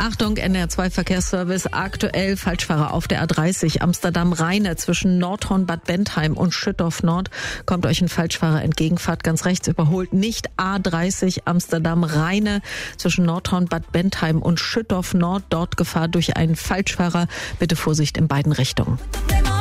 Achtung, NDR2 Verkehrsservice. Aktuell Falschfahrer auf der A30 Amsterdam-Rheine zwischen Nordhorn-Bad Bentheim und Schüttorf Nord. Kommt euch ein Falschfahrer entgegen, fahrt ganz rechts, überholt nicht. A30 Amsterdam-Rheine zwischen Nordhorn-Bad Bentheim und Schüttorf Nord. Dort Gefahr durch einen Falschfahrer. Bitte Vorsicht in beiden Richtungen.